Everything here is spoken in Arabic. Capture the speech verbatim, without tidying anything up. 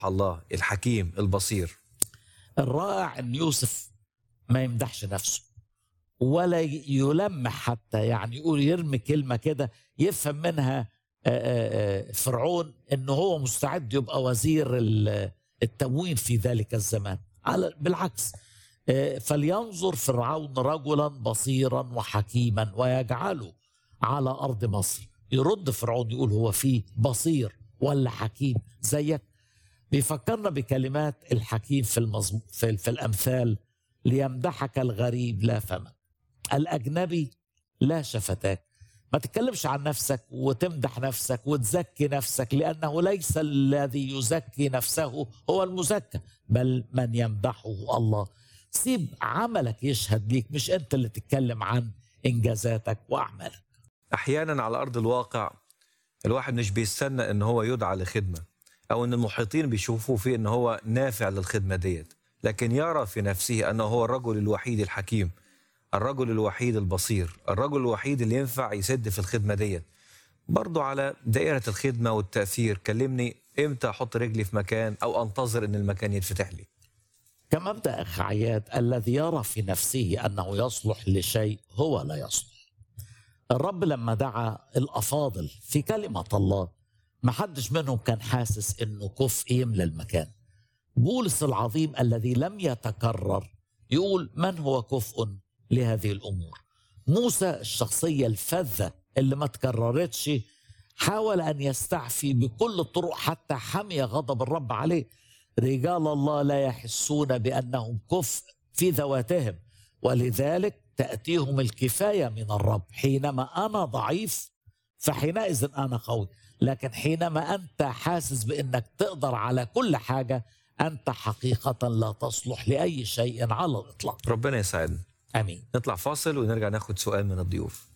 الله الحكيم البصير. الرائع ان يوسف ما يمدحش نفسه ولا يلمح حتى، يعني يقول يرمي كلمة كده يفهم منها آه، آه، فرعون انه هو مستعد يبقى وزير ال- التموين في ذلك الزمان. على بالعكس، آه، فلينظر فرعون رجلا بصيرا وحكيما ويجعله على ارض مصر. يرد فرعون يقول هو فيه بصير ولا حكيم زيك؟ بيفكرنا بكلمات الحكيم في المزم... في, في الامثال: ليمدحك الغريب لا فمك، الاجنبي لا شفتاك. ما تتكلمش عن نفسك وتمدح نفسك وتزكي نفسك، لأنه ليس الذي يزكي نفسه هو المزكى، بل من يمدحه الله. سيب عملك يشهد ليك، مش أنت اللي تتكلم عن إنجازاتك وأعمالك. أحيانا على أرض الواقع الواحد مش بيستنى إن هو يدعى لخدمة أو إن المحيطين بيشوفوه فيه إن هو نافع للخدمة ديت، لكن يرى في نفسه أنه هو الرجل الوحيد الحكيم، الرجل الوحيد البصير، الرجل الوحيد اللي ينفع يسد في الخدمة ديت. برضو على دائرة الخدمة والتأثير، كلمني إمتى أحط رجلي في مكان أو أنتظر إن المكان يتفتح لي؟ كمبدأ أخ عياد، الذي يرى في نفسه أنه يصلح لشيء هو لا يصلح. الرب لما دعا الأفاضل في كلمة الله ما حدش منهم كان حاسس أنه كفء يملى المكان. بولس العظيم الذي لم يتكرر يقول من هو كفء لهذه الأمور. موسى الشخصية الفذة اللي ما تكررتش حاول أن يستعفي بكل الطرق حتى حمي غضب الرب عليه. رجال الله لا يحسون بأنهم كفء في ذواتهم، ولذلك تأتيهم الكفاية من الرب. حينما أنا ضعيف فحينئذ أنا قوي، لكن حينما أنت حاسس بأنك تقدر على كل حاجة أنت حقيقة لا تصلح لأي شيء على الإطلاق. ربنا يساعدنا. آمين. نطلع فاصل ونرجع ناخد سؤال من الضيوف.